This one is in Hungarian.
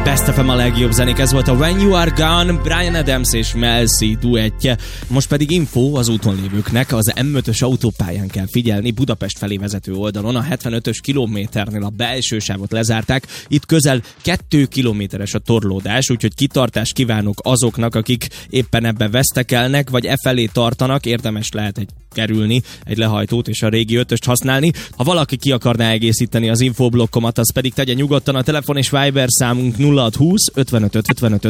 Best FM a legjobb zenék, ez volt a When You Are Gone, Bryan Adams és Mel C duettje. Most pedig info az úton lévőknek, az M5-ös autópályán kell figyelni, Budapest felé vezető oldalon, a 75-ös kilométernél a belső sávot lezárták, itt közel 2 kilométeres a torlódás, úgyhogy kitartást kívánok azoknak, akik éppen ebben vesztekelnek, vagy e felé tartanak, érdemes lehet kerülni egy lehajtót és a régi 5-öst használni. Ha valaki ki akarná egészíteni az infoblokkomat, az pedig tegye nyugodtan, a telefon és Viber számunk 0620 55 55